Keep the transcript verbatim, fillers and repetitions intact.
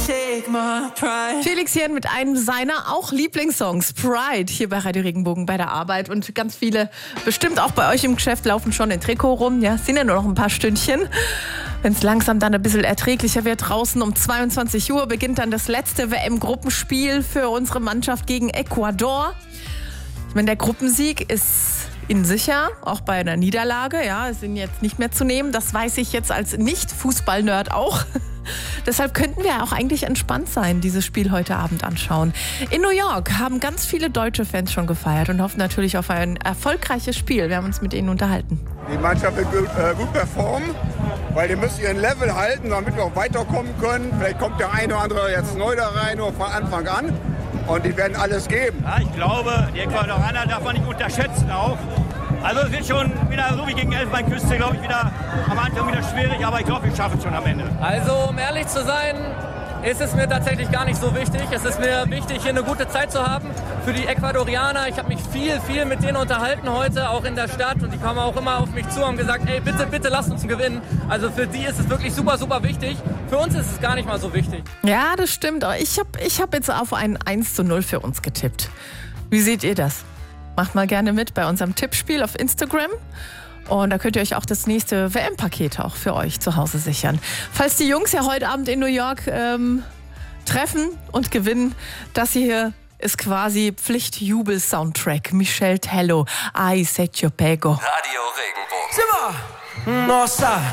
take my pride. Felix Jähn mit einem seiner auch Lieblingssongs, Pride, hier bei Radio Regenbogen bei der Arbeit. Und ganz viele, bestimmt auch bei euch im Geschäft, laufen schon in Trikot rum. Ja, sind ja nur noch ein paar Stündchen. Wenn es langsam dann ein bisschen erträglicher wird draußen, um zweiundzwanzig Uhr beginnt dann das letzte W M-Gruppenspiel für unsere Mannschaft gegen Ecuador. Ich meine, der Gruppensieg ist ihnen sicher, auch bei einer Niederlage. Ja, ist ihnen jetzt nicht mehr zu nehmen. Das weiß ich jetzt als Nicht-Fußball-Nerd auch. Deshalb könnten wir auch eigentlich entspannt sein, dieses Spiel heute Abend anschauen. In New York haben ganz viele deutsche Fans schon gefeiert und hoffen natürlich auf ein erfolgreiches Spiel. Wir haben uns mit ihnen unterhalten. Die Mannschaft wird gut, äh, gut performen, weil die müssen ihren Level halten, damit wir auch weiterkommen können. Vielleicht kommt der eine oder andere jetzt neu da rein, nur von Anfang an. Und die werden alles geben. Ja, ich glaube, die Ecuadorianer darf man nicht unterschätzen auch. Also es wird schon wieder so wie gegen Elfenbeinküste, glaube ich, wieder am Anfang wieder schwierig, aber ich glaube, wir schaffen es schon am Ende. Also um ehrlich zu sein, ist es mir tatsächlich gar nicht so wichtig. Es ist mir wichtig, hier eine gute Zeit zu haben für die Ecuadorianer. Ich habe mich viel, viel mit denen unterhalten heute, auch in der Stadt. Und die kamen auch immer auf mich zu und haben gesagt, ey, bitte, bitte lasst uns gewinnen. Also für die ist es wirklich super, super wichtig. Für uns ist es gar nicht mal so wichtig. Ja, das stimmt. Ich habe ich hab jetzt auf ein eins zu null für uns getippt. Wie seht ihr das? Macht mal gerne mit bei unserem Tippspiel auf Instagram. Und da könnt ihr euch auch das nächste W M-Paket auch für euch zu Hause sichern. Falls die Jungs ja heute Abend in New York ähm, treffen und gewinnen, das hier ist quasi Pflichtjubel-Soundtrack. Michel Tello, Ai Se Te Pego. Radio Regenbogen. Simmer! Nossa!